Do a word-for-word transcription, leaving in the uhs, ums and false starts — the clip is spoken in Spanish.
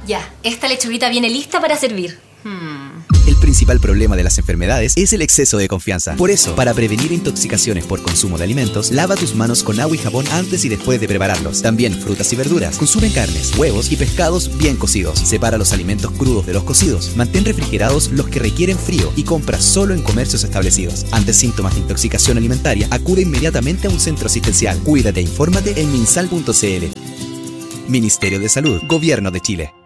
Ya, esta lechuguita viene lista para servir. Hmm. El principal problema de las enfermedades es el exceso de confianza. Por eso, para prevenir intoxicaciones por consumo de alimentos, lava tus manos con agua y jabón antes y después de prepararlos. También frutas y verduras. Consume carnes, huevos y pescados bien cocidos. Separa los alimentos crudos de los cocidos. Mantén refrigerados los que requieren frío y compra solo en comercios establecidos. Ante síntomas de intoxicación alimentaria, acude inmediatamente a un centro asistencial. Cuídate e infórmate en minsal punto c l. Ministerio de Salud, Gobierno de Chile.